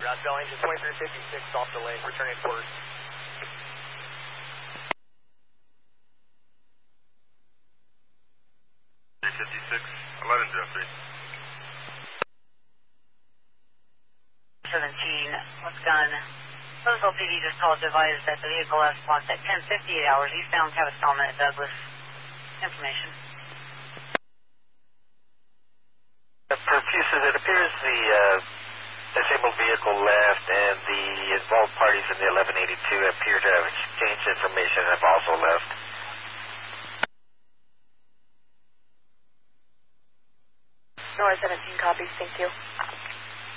Bell engine 2356 off delay, returning quarters. 356, 11 Jeffrey. 17, what's gun? Roseville PD just called to advise that the vehicle has blocked at 10:58 hours eastbound Capistrano at Douglas. Information. Perfuses, it appears the disabled vehicle left and the involved parties in the 1182 appear to have exchanged information and have also left. Nora 17 copies, thank you.